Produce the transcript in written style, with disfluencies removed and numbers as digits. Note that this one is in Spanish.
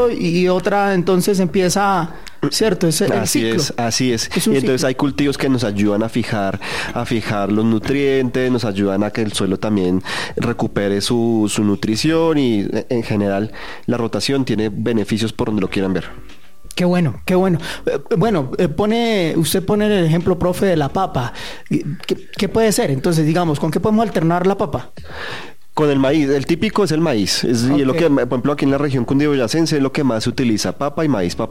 ciclo y otra entonces empieza, ¿cierto? Es el ciclo. Así es. Es un Y entonces ciclo. hay cultivos que nos ayudan a fijar los nutrientes, nos ayudan a que el suelo también recupere su nutrición y en general la rotación tiene beneficios por donde lo quieran ver. Qué bueno, qué bueno. Usted pone el ejemplo, profe, de la papa. ¿Qué puede ser? Entonces, digamos, ¿con qué podemos alternar la papa? Con el maíz, el típico es el maíz. Y es lo que, por ejemplo, aquí en la región cundiboyacense es lo que más se utiliza, papa y maíz, papa